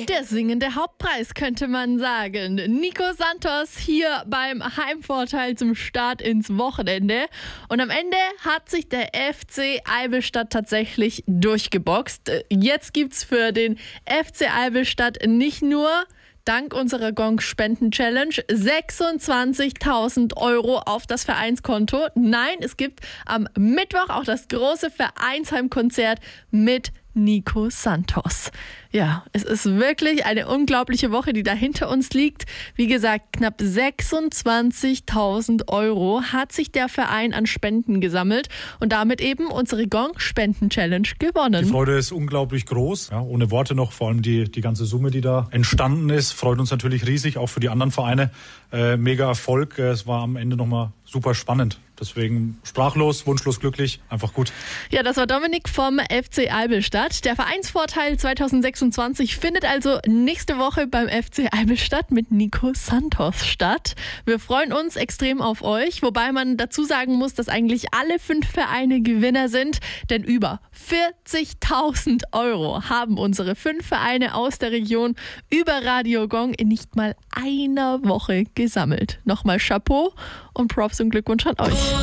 Der singende Hauptpreis, könnte man sagen. Nico Santos hier beim Heimvorteil zum Start ins Wochenende. Und am Ende hat sich der FC Eivelstadt tatsächlich durchgeboxt. Jetzt gibt's für den FC Eivelstadt nicht nur dank unserer Gong-Spenden-Challenge 26.000 Euro auf das Vereinskonto. Nein, es gibt am Mittwoch auch das große Vereinsheimkonzert mit Nico Santos. Ja, es ist wirklich eine unglaubliche Woche, die da hinter uns liegt. Wie gesagt, knapp 26.000 Euro hat sich der Verein an Spenden gesammelt und damit eben unsere Gong-Spenden-Challenge gewonnen. Die Freude ist unglaublich groß. Ja, ohne Worte noch, vor allem die ganze Summe, die da entstanden ist, freut uns natürlich riesig, auch für die anderen Vereine. Mega Erfolg. Es war am Ende nochmal super spannend. Deswegen sprachlos, wunschlos glücklich, einfach gut. Ja, das war Dominik vom FC Eivelstadt. Der Vereinsvorteil 2026 findet also nächste Woche beim FC Eivelstadt mit Nico Santos statt. Wir freuen uns extrem auf euch, wobei man dazu sagen muss, dass eigentlich alle 5 Vereine Gewinner sind, denn über 40.000 Euro haben unsere 5 Vereine aus der Region über Radio Gong in nicht mal einer Woche gesammelt. Nochmal Chapeau und Props und Glückwunsch an euch.